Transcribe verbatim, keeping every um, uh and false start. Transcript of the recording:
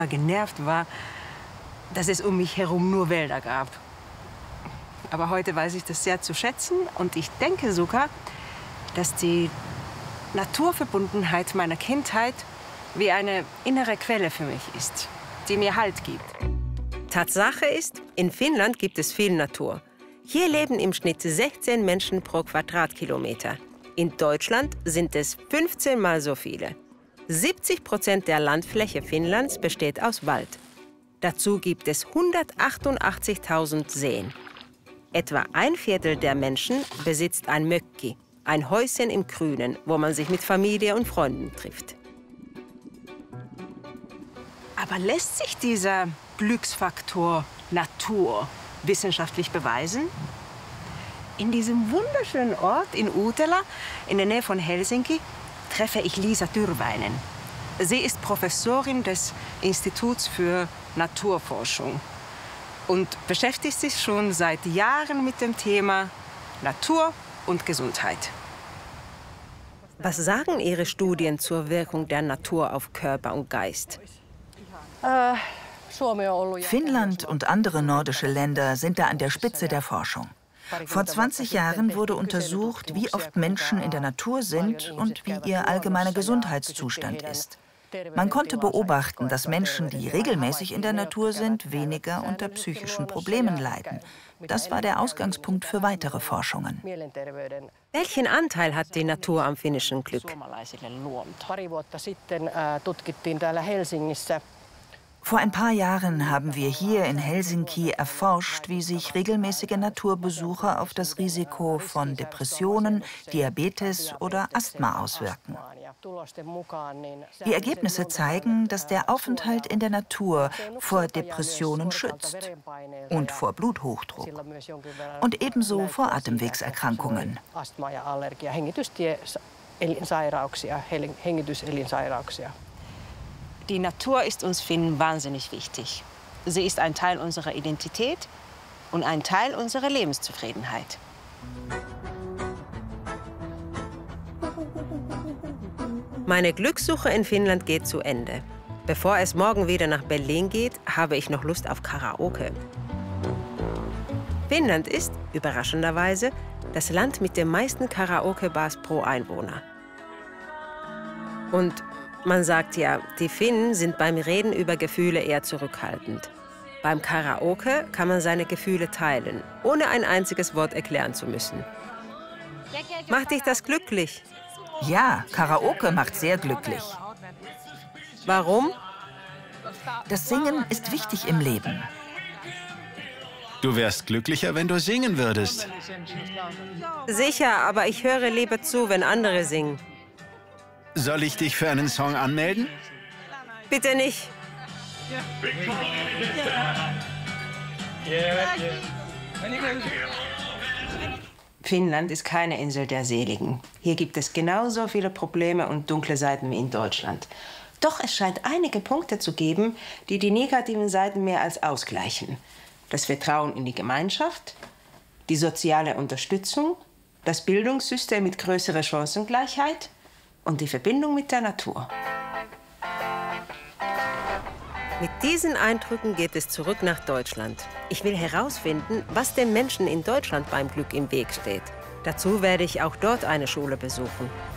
genervt war, dass es um mich herum nur Wälder gab. Aber heute weiß ich das sehr zu schätzen und ich denke sogar, dass die Naturverbundenheit meiner Kindheit wie eine innere Quelle für mich ist, die mir Halt gibt. Tatsache ist, in Finnland gibt es viel Natur. Hier leben im Schnitt sechzehn Menschen pro Quadratkilometer. In Deutschland sind es fünfzehn Mal so viele. siebzig Prozent der Landfläche Finnlands besteht aus Wald. Dazu gibt es hundertachtundachtzigtausend Seen. Etwa ein Viertel der Menschen besitzt ein Mökki, ein Häuschen im Grünen, wo man sich mit Familie und Freunden trifft. Aber lässt sich dieser Glücksfaktor Natur wissenschaftlich beweisen? In diesem wunderschönen Ort in Uutela, in der Nähe von Helsinki, treffe ich Liisa Tyrväinen. Sie ist Professorin des Instituts für Naturforschung und beschäftigt sich schon seit Jahren mit dem Thema Natur und Gesundheit. Was sagen Ihre Studien zur Wirkung der Natur auf Körper und Geist? Finnland und andere nordische Länder sind da an der Spitze der Forschung. Vor zwanzig Jahren wurde untersucht, wie oft Menschen in der Natur sind und wie ihr allgemeiner Gesundheitszustand ist. Man konnte beobachten, dass Menschen, die regelmäßig in der Natur sind, weniger unter psychischen Problemen leiden. Das war der Ausgangspunkt für weitere Forschungen. Welchen Anteil hat die Natur am finnischen Glück? Vor ein paar Jahren haben wir hier in Helsinki erforscht, wie sich regelmäßige Naturbesuche auf das Risiko von Depressionen, Diabetes oder Asthma auswirken. Die Ergebnisse zeigen, dass der Aufenthalt in der Natur vor Depressionen schützt und vor Bluthochdruck und ebenso vor Atemwegserkrankungen. Die Natur ist uns Finnen wahnsinnig wichtig. Sie ist ein Teil unserer Identität und ein Teil unserer Lebenszufriedenheit. Meine Glückssuche in Finnland geht zu Ende. Bevor es morgen wieder nach Berlin geht, habe ich noch Lust auf Karaoke. Finnland ist, überraschenderweise, das Land mit den meisten Karaoke-Bars pro Einwohner. Und man sagt ja, die Finnen sind beim Reden über Gefühle eher zurückhaltend. Beim Karaoke kann man seine Gefühle teilen, ohne ein einziges Wort erklären zu müssen. Macht dich das glücklich? Ja, Karaoke macht sehr glücklich. Warum? Das Singen ist wichtig im Leben. Du wärst glücklicher, wenn du singen würdest. Sicher, aber ich höre lieber zu, wenn andere singen. Soll ich dich für einen Song anmelden? Bitte nicht. Finnland ist keine Insel der Seligen. Hier gibt es genauso viele Probleme und dunkle Seiten wie in Deutschland. Doch es scheint einige Punkte zu geben, die die negativen Seiten mehr als ausgleichen. Das Vertrauen in die Gemeinschaft, die soziale Unterstützung, das Bildungssystem mit größerer Chancengleichheit und die Verbindung mit der Natur. Mit diesen Eindrücken geht es zurück nach Deutschland. Ich will herausfinden, was den Menschen in Deutschland beim Glück im Weg steht. Dazu werde ich auch dort eine Schule besuchen.